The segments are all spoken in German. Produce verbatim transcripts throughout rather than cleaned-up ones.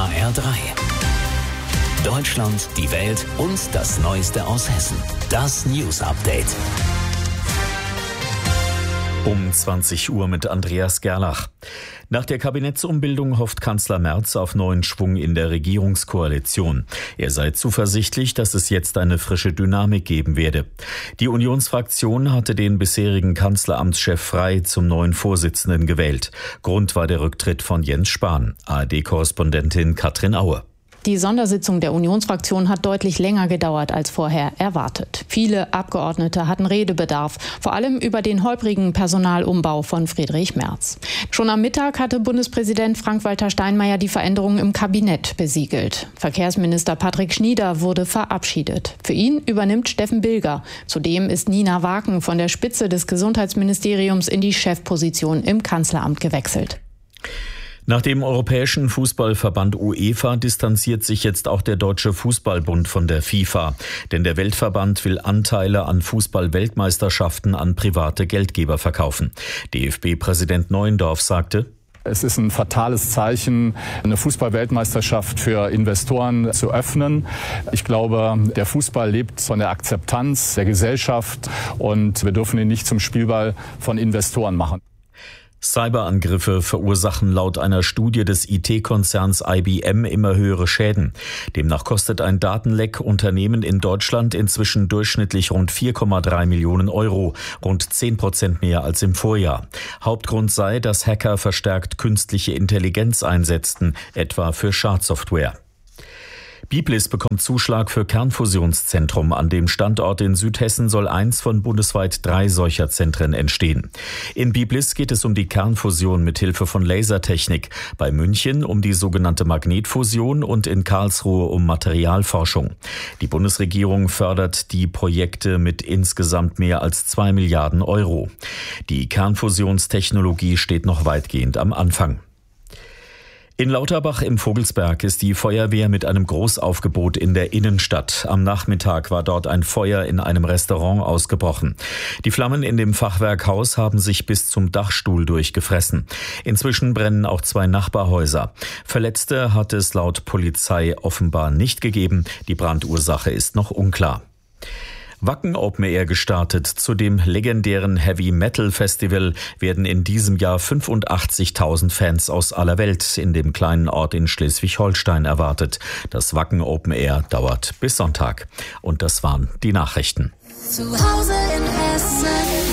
H R drei. Deutschland, die Welt und das Neueste aus Hessen. Das News Update. Um zwanzig Uhr mit Andreas Gerlach. Nach der Kabinettsumbildung hofft Kanzler Merz auf neuen Schwung in der Regierungskoalition. Er sei zuversichtlich, dass es jetzt eine frische Dynamik geben werde. Die Unionsfraktion hatte den bisherigen Kanzleramtschef Frey zum neuen Vorsitzenden gewählt. Grund war der Rücktritt von Jens Spahn. A R D-Korrespondentin Katrin Aue. Die Sondersitzung der Unionsfraktion hat deutlich länger gedauert als vorher erwartet. Viele Abgeordnete hatten Redebedarf, vor allem über den holprigen Personalumbau von Friedrich Merz. Schon am Mittag hatte Bundespräsident Frank-Walter Steinmeier die Veränderungen im Kabinett besiegelt. Verkehrsminister Patrick Schnieder wurde verabschiedet. Für ihn übernimmt Steffen Bilger. Zudem ist Nina Waken von der Spitze des Gesundheitsministeriums in die Chefposition im Kanzleramt gewechselt. Nach dem Europäischen Fußballverband UEFA distanziert sich jetzt auch der Deutsche Fußballbund von der FIFA. Denn der Weltverband will Anteile an Fußball-Weltmeisterschaften an private Geldgeber verkaufen. D F B-Präsident Neuendorf sagte: Es ist ein fatales Zeichen, eine Fußball-Weltmeisterschaft für Investoren zu öffnen. Ich glaube, der Fußball lebt von der Akzeptanz der Gesellschaft und wir dürfen ihn nicht zum Spielball von Investoren machen. Cyberangriffe verursachen laut einer Studie des I T-Konzerns I B M immer höhere Schäden. Demnach kostet ein Datenleck Unternehmen in Deutschland inzwischen durchschnittlich rund vier Komma drei Millionen Euro, rund zehn Prozent mehr als im Vorjahr. Hauptgrund sei, dass Hacker verstärkt künstliche Intelligenz einsetzten, etwa für Schadsoftware. Biblis bekommt Zuschlag für Kernfusionszentrum. An dem Standort in Südhessen soll eins von bundesweit drei solcher Zentren entstehen. In Biblis geht es um die Kernfusion mit Hilfe von Lasertechnik, bei München um die sogenannte Magnetfusion und in Karlsruhe um Materialforschung. Die Bundesregierung fördert die Projekte mit insgesamt mehr als zwei Milliarden Euro. Die Kernfusionstechnologie steht noch weitgehend am Anfang. In Lauterbach im Vogelsberg ist die Feuerwehr mit einem Großaufgebot in der Innenstadt. Am Nachmittag war dort ein Feuer in einem Restaurant ausgebrochen. Die Flammen in dem Fachwerkhaus haben sich bis zum Dachstuhl durchgefressen. Inzwischen brennen auch zwei Nachbarhäuser. Verletzte hat es laut Polizei offenbar nicht gegeben. Die Brandursache ist noch unklar. Wacken Open Air gestartet. Zu dem legendären Heavy Metal Festival werden in diesem Jahr fünfundachtzigtausend Fans aus aller Welt in dem kleinen Ort in Schleswig-Holstein erwartet. Das Wacken Open Air dauert bis Sonntag. Und das waren die Nachrichten. Zu Hause in Hessen.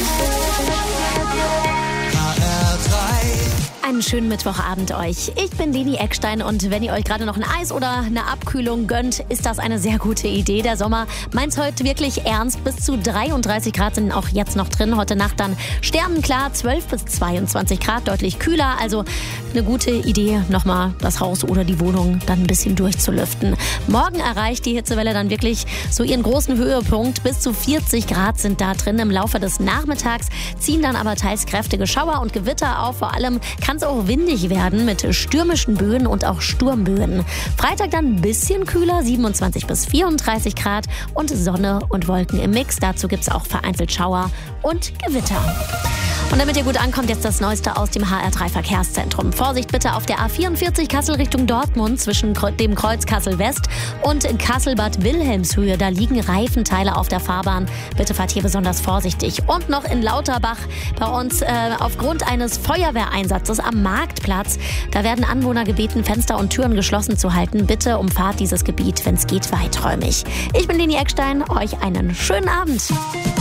H R drei. Einen schönen Mittwochabend euch. Ich bin Leni Eckstein und wenn ihr euch gerade noch ein Eis oder eine Abkühlung gönnt, ist das eine sehr gute Idee. Der Sommer meint's heute wirklich ernst. Bis zu dreiunddreißig Grad sind auch jetzt noch drin. Heute Nacht dann sternenklar, zwölf bis zweiundzwanzig Grad, deutlich kühler. Also eine gute Idee, nochmal das Haus oder die Wohnung dann ein bisschen durchzulüften. Morgen erreicht die Hitzewelle dann wirklich so ihren großen Höhepunkt. Bis zu vierzig Grad sind da drin. Im Laufe des Nachmittags ziehen dann aber teils kräftige Schauer und Gewitter auf. Vor allem kann es auch windig werden mit stürmischen Böen und auch Sturmböen. Freitag dann ein bisschen kühler, siebenundzwanzig bis vierunddreißig Grad und Sonne und Wolken im Mix. Dazu gibt es auch vereinzelt Schauer und Gewitter. Und damit ihr gut ankommt, jetzt das Neueste aus dem H R drei Verkehrszentrum. Vorsicht bitte auf der A vierundvierzig Kassel Richtung Dortmund zwischen dem Kreuz Kassel West und Kassel-Bad Wilhelmshöhe. Da liegen Reifenteile auf der Fahrbahn. Bitte fahrt hier besonders vorsichtig. Und noch in Lauterbach bei uns äh, aufgrund eines Feuerwehreinsatzes am Marktplatz. Da werden Anwohner gebeten, Fenster und Türen geschlossen zu halten. Bitte umfahrt dieses Gebiet, wenn es geht, weiträumig. Ich bin Leni Eckstein. Euch einen schönen Abend.